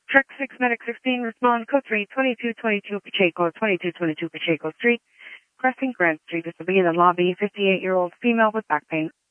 Truck 6 Medic 16, respond code 3, 2222 Pacheco, 2222 Pacheco Street, crossing Grant Street. This will be in the lobby, 58-year-old female with back pain.